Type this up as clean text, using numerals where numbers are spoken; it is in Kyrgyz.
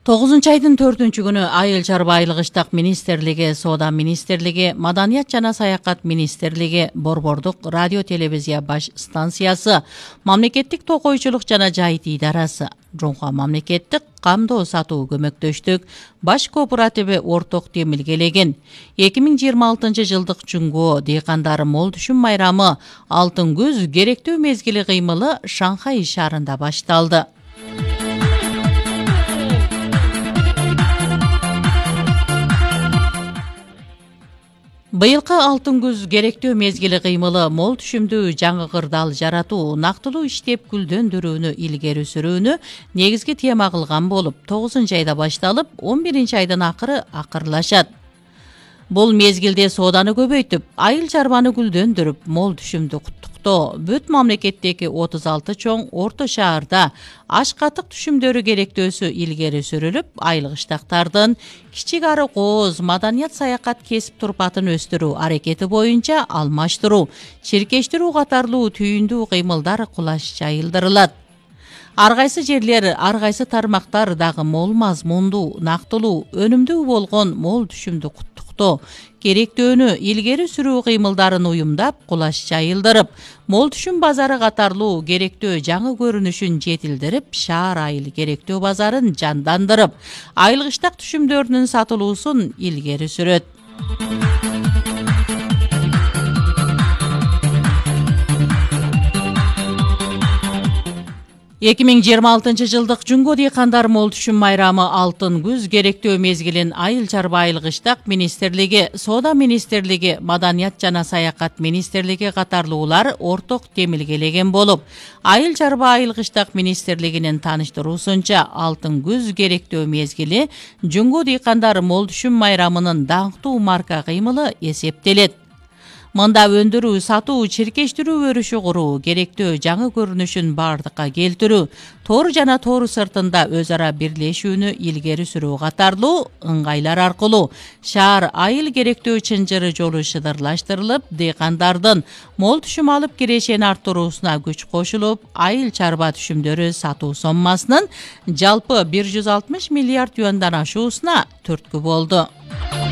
9 айдын 4-күнү Айыл чарба айылгыштак министрлиги, Соода министрлиги, Маданият жана саякат министрлиги, Борбордук радио телевизия баш станциясы, мамлекеттик токойчулук жана жайыт идарасы, Жоңко мамлекеттик камдоо сатуу көмөктөштүк баш кооперативи орток демилгелеген 2026 жылдык Жуңго дыйкандары мол түшүм майрамы алтын күз керектүү мезгили кыймылы Шанхай шаарында башталды. Быйылкы алтын күз керектүү мезгили кыймылы мол түшүмдүү жаңы кырдаал жаратуу, нактылуу иштеп гүлдөндүрүүнү илгери сүрүүнү негизги тема кылган болуп, 9 айда башталып, 11 айдын акыры акырлашат. Бул мезгилде сооданы көбөйтүп, айыл чарбаны гүлдөндүрүп, мол түшүмдү куттуктоо бүт мамлекеттеги 36 чоң орто шаарда аш-катык түшүмдөрү керектөөсү илгери сүрүлүп, айылгыштактардын кичик ары кооз маданият саякат кесип турпатын өстүрүү аракети боюнча алмаштыруу, чиркештирүү катарлуу түйүндүү кыймылдар кулаш жайылдырылат. Ар кайсы жерлер, ар кайсы тармактар дагы мол мазмундуу, нактылуу, өнүмдүү болгон мол түшүмдү куттуктоо, керектөөнү илгери сүрүү кыймылдарын уюмдап, кулаш жайылдырып, мол түшүм базары катарлуу керектөө жаңы көрүнүшүн жетилдирип, шаар айыл керектөө базарын жандандырып, айылгыштак түшүмдөрүнүн сатылуусун илгери сүрөт. 2026 жылдык Жуңго дыйкандар мол түшүм майрамы алтын күз керектөө мезгилин Айыл чарба айылгыштак министрлиги, Соода министрлиги, Маданият жана саякат министрлиги катарлуулар орток демилгелеген болуп, Айыл чарба айылгыштак министрлигинин тааныштыруусунча алтын күз керектөө мезгили Жуңго дыйкандар мол түшүм майрамынын даңктуу марка кыймылы эсептелет. Мында өндүрүү, сатуу, чиркештирүү өрүшү куруу, керектөө жаңы көрүнүшүн бардыкка келтирүү, тоор жана тоор сыртында өз ара бирлешүүнү илгери сүрүү катарлуу ыңгайлар аркылуу шаар айыл керектөө чынжыры жолу шыдырлаштырылып, дыйкандардын мол түшүм алып кирешени арттыруусуна күч кошулуп, айыл чарба түшүмдөрү сатуу соммасынын жалпы 160 миллиард юандан ашуусуна түрткү болду.